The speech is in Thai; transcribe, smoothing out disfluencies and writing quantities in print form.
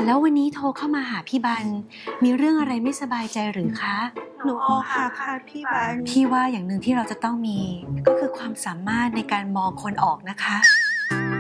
แล้ววันนี้โทรเข้ามาหาพี่บันมีเรื่องอะไรไม่สบายใจหรือคะหนูอกหักค่ะพี่บันพี่ว่าอย่างหนึ่งที่เราจะต้องมีก็คือความสามารถในการมองคนออกนะคะ